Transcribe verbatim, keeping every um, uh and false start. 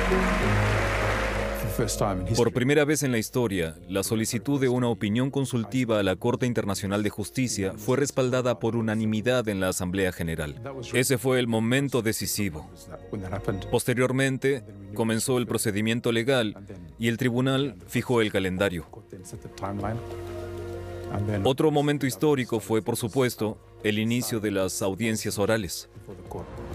Por primera vez en la historia, la solicitud de una opinión consultiva a la Corte Internacional de Justicia fue respaldada por unanimidad en la Asamblea General. Ese fue el momento decisivo. Posteriormente, comenzó el procedimiento legal y el tribunal fijó el calendario. Otro momento histórico fue, por supuesto, el inicio de las audiencias orales.